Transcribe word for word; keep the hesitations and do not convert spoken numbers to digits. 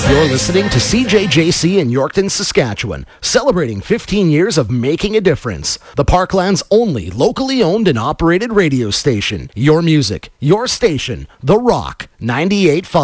You're listening to C J J C in Yorkton, Saskatchewan, celebrating fifteen years of making a difference. The Parkland's only locally owned and operated radio station. Your music, your station, The Rock, ninety-eight point five.